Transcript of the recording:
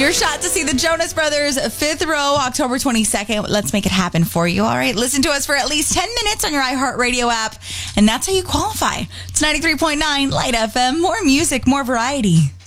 Your shot to see the Jonas Brothers Fifth Row, October 22nd. Let's make it happen for you. All right. Listen to us for at least 10 minutes on your iHeartRadio app. And that's how you qualify. It's 93.9 Light FM. More music, more variety.